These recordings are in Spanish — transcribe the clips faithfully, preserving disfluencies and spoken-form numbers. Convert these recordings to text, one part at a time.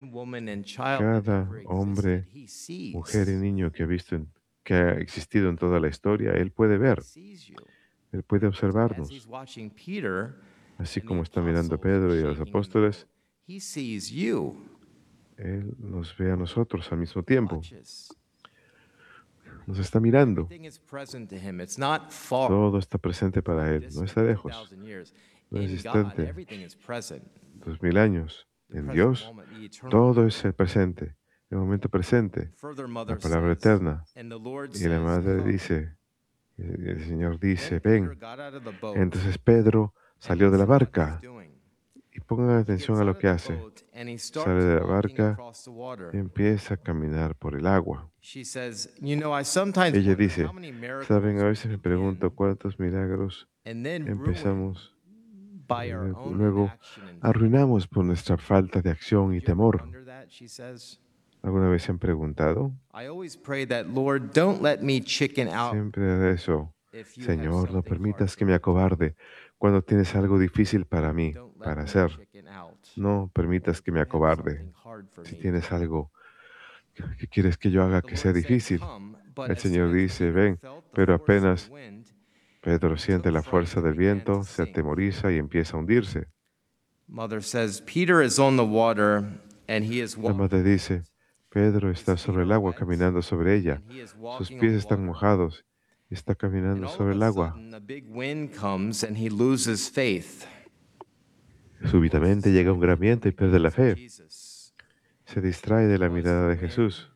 Cada hombre, mujer y niño que ha visto, en- que ha existido en toda la historia, Él puede ver, Él puede observarnos. Así como está mirando a Pedro y a los apóstoles, Él nos ve a nosotros al mismo tiempo. Nos está mirando. Todo está presente para Él. No está lejos. No es distante. Dos mil años. En Dios, todo es el presente. El momento presente. La palabra eterna. Y la madre dice, y el Señor dice, ven. Entonces Pedro salió de la barca. Y pongan atención a lo que hace. Sale de la barca y empieza a caminar por el agua. Ella dice, saben, a veces me pregunto cuántos milagros empezamos y luego, luego arruinamos por nuestra falta de acción y temor. ¿Alguna vez se han preguntado? Siempre era eso. Señor, no permitas que me acobarde cuando tienes algo difícil para mí, para hacer. No permitas que me acobarde si tienes algo que quieres que yo haga que sea difícil. El Señor dice, ven, pero apenas Pedro siente la fuerza del viento, se atemoriza y empieza a hundirse. La madre dice, Pedro está sobre el agua caminando sobre ella. Sus pies están mojados y está caminando sobre el agua. Súbitamente llega un gran viento y pierde la fe. Se distrae de la mirada de Jesús.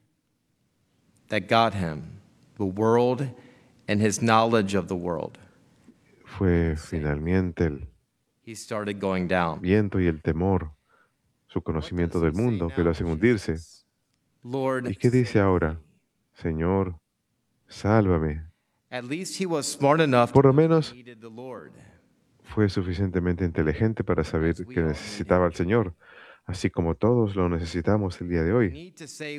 Fue finalmente el viento y el temor, su conocimiento del mundo, que lo hacen hundirse. ¿Y qué dice ahora? Señor, sálvame. Por lo menos fue suficientemente inteligente para saber que necesitaba al Señor, así como todos lo necesitamos el día de hoy.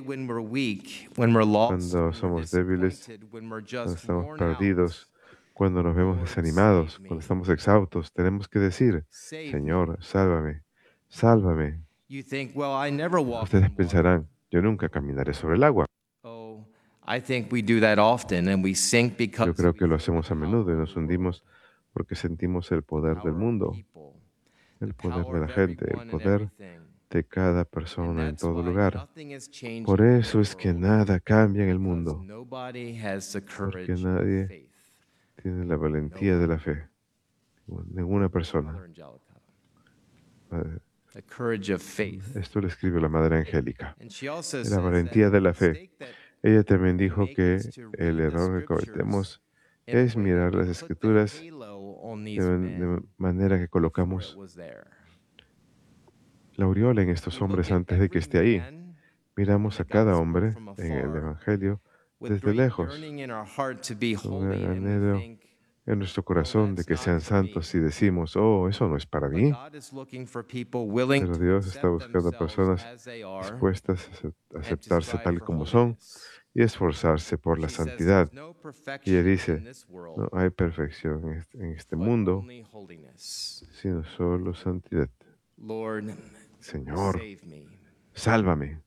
Cuando somos débiles, cuando estamos perdidos, cuando nos vemos desanimados, cuando estamos exhaustos, tenemos que decir, Señor, sálvame, sálvame. Ustedes pensarán, yo nunca caminaré sobre el agua. Yo creo que lo hacemos a menudo y nos hundimos porque sentimos el poder del mundo, el poder de la gente, el poder de cada persona en todo lugar. Por eso es que nada cambia en el mundo, porque nadie tiene la valentía de la fe, ninguna persona. Esto lo escribe la Madre Angélica. La valentía de la fe. Ella también dijo que el error que cometemos es mirar las Escrituras de, de manera que colocamos la aureola en estos hombres antes de que esté ahí. Miramos a cada hombre en el Evangelio desde lejos, con un gran anhelo en nuestro corazón de que sean santos y decimos, oh, eso no es para mí. Pero Dios está buscando personas dispuestas a aceptarse tal como son y esforzarse por la santidad. Y ella dice, no hay perfección en este, en este mundo, sino solo santidad. Señor, sálvame.